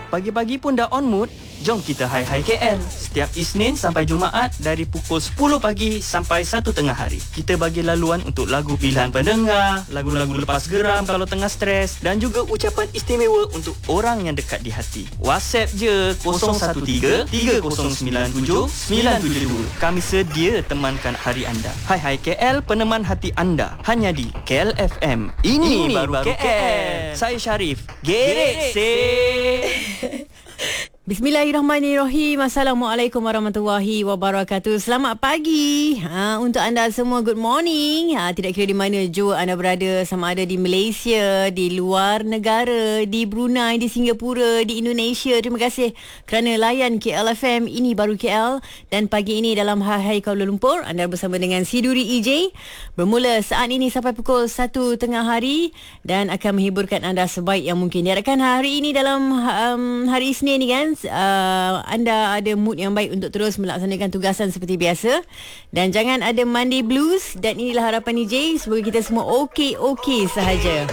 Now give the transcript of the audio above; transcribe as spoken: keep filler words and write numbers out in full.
Pagi-pagi pun dah on mood? Jom kita Hai Hai K L. Setiap Isnin sampai Jumaat dari pukul sepuluh pagi sampai satu tengah hari. Kita bagi laluan untuk lagu pilihan pendengar, lagu-lagu lepas geram kalau tengah stres dan juga ucapan istimewa untuk orang yang dekat di hati. WhatsApp je kosong satu tiga tiga kosong sembilan tujuh sembilan tujuh dua. Kami sedia temankan hari anda. Hai Hai K L, peneman hati anda. Hanya di K L F M. Ini, Ini baru, baru K L. K L. Saya Syarif. Gerek sih. Bismillahirrahmanirrahim. Assalamualaikum warahmatullahi wabarakatuh. Selamat pagi ha, untuk anda semua. Good morning. Ha, tidak kira di mana jua anda berada, sama ada di Malaysia, di luar negara, di Brunei, di Singapura, di Indonesia. Terima kasih kerana layan K L F M. Ini baru K L. Dan pagi ini dalam Hai Hai Kuala Lumpur, anda bersama dengan Siduri E J. Bermula saat ini sampai pukul satu tengah hari dan akan menghiburkan anda sebaik yang mungkin. Diharapkan hari ini dalam um, hari Isnin ni kan, Uh, anda ada mood yang baik untuk terus melaksanakan tugasan seperti biasa dan jangan ada Monday blues. Dan inilah harapan E J, semoga kita semua okey-okey sahaja.